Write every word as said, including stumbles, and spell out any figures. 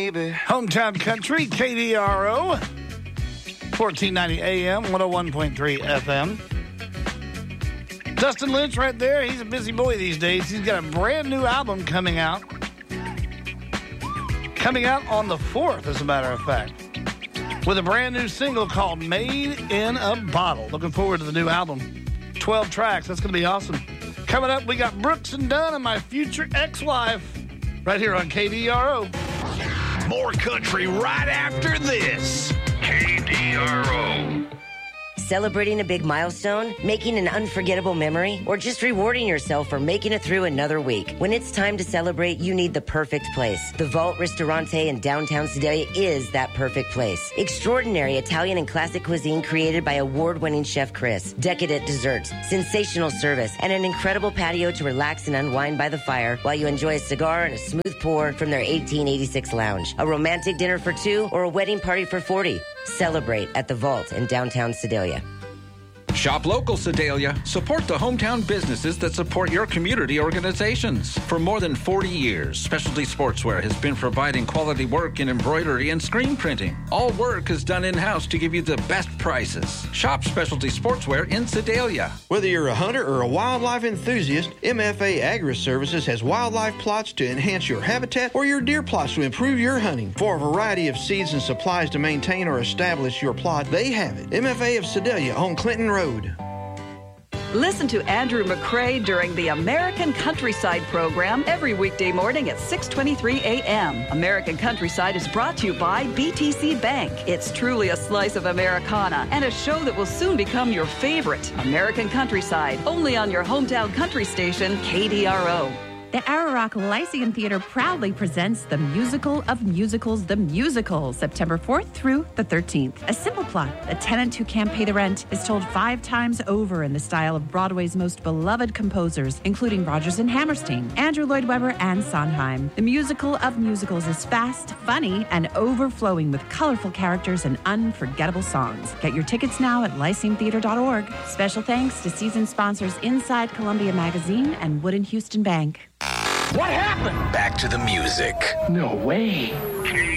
baby. Hometown Country, K D R O, fourteen ninety A M, one oh one point three F M. Dustin Lynch right there. He's a busy boy these days. He's got a brand new album coming out. Coming out on the fourth, as a matter of fact. With a brand new single called Made in a Bottle. Looking forward to the new album. twelve tracks. That's going to be awesome. Coming up, we got Brooks and Dunn and my future ex-wife right here on K D R O. More country right after this. K D R O. Celebrating a big milestone, making an unforgettable memory, or just rewarding yourself for making it through another week. When it's time to celebrate, you need the perfect place. The Vault Ristorante in downtown Sedalia is that perfect place. Extraordinary Italian and classic cuisine created by award-winning chef Chris. Decadent desserts, sensational service, and an incredible patio to relax and unwind by the fire while you enjoy a cigar and a smooth pour from their eighteen eighty-six lounge. A romantic dinner for two or a wedding party for forty. Celebrate at the Vault in downtown Sedalia. Shop local, Sedalia. Support the hometown businesses that support your community organizations. For more than forty years, Specialty Sportswear has been providing quality work in embroidery and screen printing. All work is done in-house to give you the best prices. Shop Specialty Sportswear in Sedalia. Whether you're a hunter or a wildlife enthusiast, M F A Agri-Services has wildlife plots to enhance your habitat or your deer plots to improve your hunting. For a variety of seeds and supplies to maintain or establish your plot, they have it. M F A of Sedalia on Clinton Road. Listen to Andrew McCrae during the American Countryside program every weekday morning at six twenty-three A M. American Countryside is brought to you by B T C Bank. It's truly a slice of Americana and a show that will soon become your favorite. American Countryside, only on your hometown country station, K D R O. The Ararock Lyceum Theater proudly presents the musical of musicals, The Musical, September fourth through the thirteenth. A simple plot. A tenant who can't pay the rent is told five times over in the style of Broadway's most beloved composers, including Rodgers and Hammerstein, Andrew Lloyd Webber, and Sondheim. The Musical of Musicals is fast, funny, and overflowing with colorful characters and unforgettable songs. Get your tickets now at lyceum theater dot org. Special thanks to season sponsors Inside Columbia Magazine and Wood and Houston Bank. What happened? Back to the music. No way. K